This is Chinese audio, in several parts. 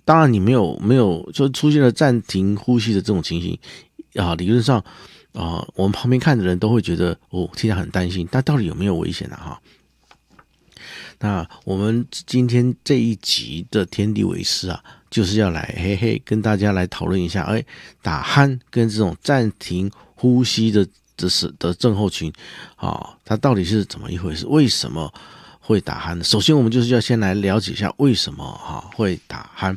当然你没有就出现了暂停呼吸的这种情形啊，理论上我们旁边看的人都会觉得听起来很担心，但到底有没有危险啊？哈，那我们今天这一集的天地为师啊，就是要来跟大家来讨论一下，打鼾跟这种暂停呼吸的症候群它到底是怎么一回事？为什么会打鼾呢？首先我们就是要先来了解一下为什么会打鼾。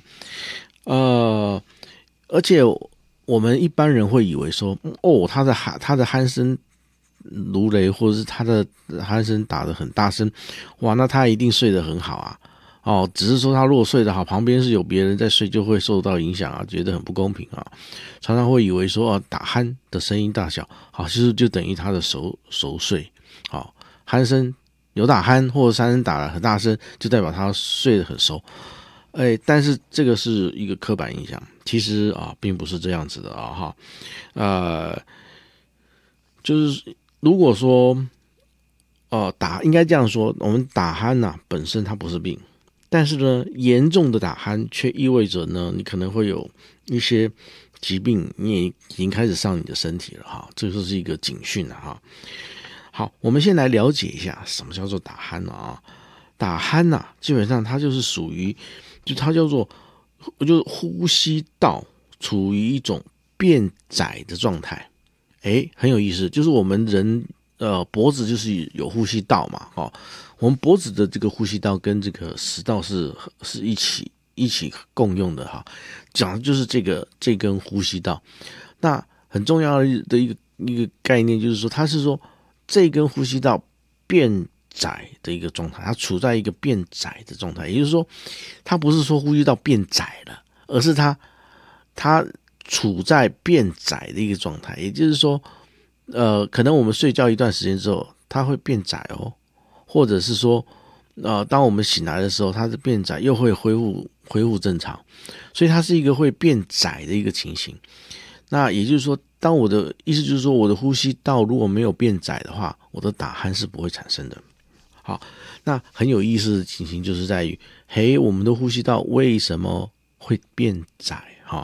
而且我们一般人会以为说，他的鼾声如雷，或者是他的鼾声打得很大声，哇，那他一定睡得很好啊。只是说他如果睡得好，旁边是有别人在睡，就会受到影响啊，觉得很不公平啊。常常会以为说，打鼾的声音大小，其实就等于他的熟睡。鼾声有打鼾或者鼾声打得很大声，就代表他睡得很熟。但是这个是一个刻板印象，其实并不是这样子的就是如果说应该这样说，我们打鼾本身它不是病，但是呢，严重的打鼾却意味着呢，你可能会有一些疾病，你也已经开始上你的身体了这就是一个警讯了好，我们先来了解一下什么叫做打鼾打鼾基本上它就是属于，它叫做就是呼吸道处于一种变窄的状态。很有意思，就是我们人脖子就是有呼吸道嘛我们脖子的这个呼吸道跟这个食道是一起共用的讲的就是这根呼吸道。那很重要的一个概念就是说，它是说这根呼吸道变窄的一个状态，它处在一个变窄的状态，也就是说，它不是说呼吸道变窄了，而是它处在变窄的一个状态，也就是说，可能我们睡觉一段时间之后，它会变窄或者是说，当我们醒来的时候，它的变窄又会恢复正常，所以它是一个会变窄的一个情形。那也就是说，我的意思就是说，我的呼吸道如果没有变窄的话，我的打鼾是不会产生的。好，那很有意思的情形就是在于，我们的呼吸道为什么会变窄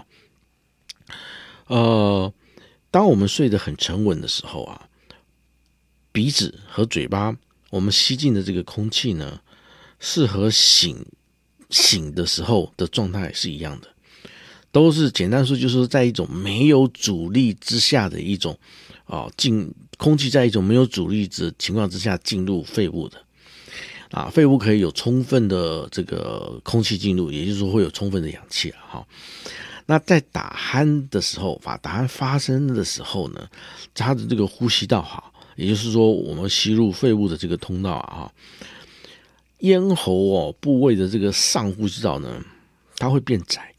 当我们睡得很沉稳的时候鼻子和嘴巴我们吸进的这个空气呢，是和醒的时候的状态是一样的，都是简单说就是在一种没有阻力之下的一种空气在一种没有阻力的情况之下进入肺部的肺部可以有充分的这个空气进入，也就是说会有充分的氧气那在打鼾的时候，打鼾发生的时候呢，它的这个呼吸道也就是说我们吸入肺部的这个通道咽喉部位的这个上呼吸道呢，它会变窄，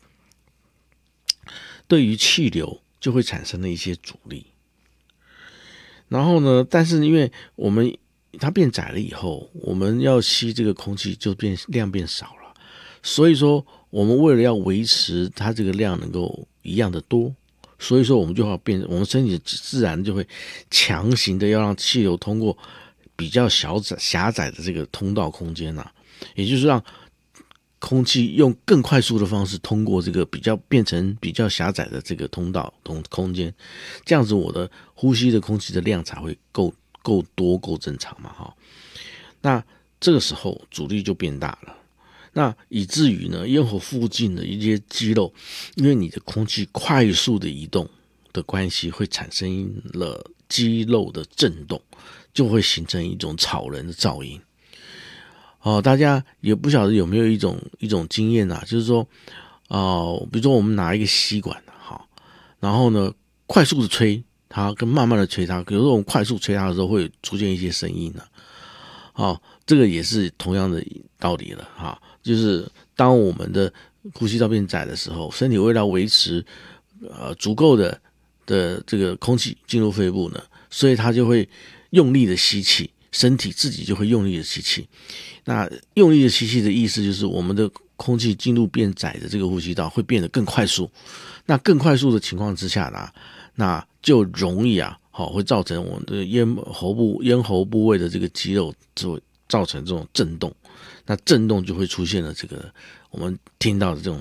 对于气流就会产生了一些阻力。然后呢，但是因为它变窄了以后，我们要吸这个空气就量变少了，所以说我们为了要维持它这个量能够一样的多，所以说我们我们身体自然就会强行的要让气流通过比较狭窄的这个通道空间也就是让空气用更快速的方式通过这个变成比较狭窄的这个通道空间，这样子我的呼吸的空气的量才会够多够正常嘛那这个时候阻力就变大了，那以至于呢，咽喉附近的一些肌肉，因为你的空气快速的移动的关系，会产生了肌肉的震动，就会形成一种吵人的噪音。大家也不晓得有没有一种经验就是说，比如说我们拿一个吸管然后呢，快速的吹它跟慢慢的吹它，有时候我们快速吹它的时候会出现一些声音这个也是同样的道理了就是当我们的呼吸道变窄的时候，身体为了维持足够的这个空气进入肺部呢，所以它就会用力的吸气，身体自己就会用力的吸气。那用力的吸气的意思就是我们的空气进入变窄的这个呼吸道会变得更快速，那更快速的情况之下那就容易会造成我们的咽喉部位的这个肌肉就会造成这种震动，那震动就会出现了这个我们听到的这种